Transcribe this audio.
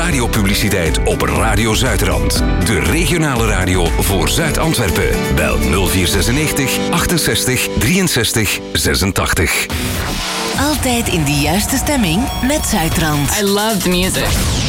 radiopubliciteit op Radio Zuidrand. De regionale radio voor Zuid-Antwerpen. Bel 0496 68 63 86. Altijd in de juiste stemming met Zuidrand. I love the music.